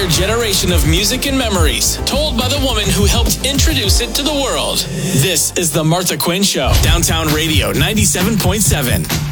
generation of music and memories, told by the woman who helped introduce it to the world. This is The Martha Quinn Show, Downtown Radio 97.7.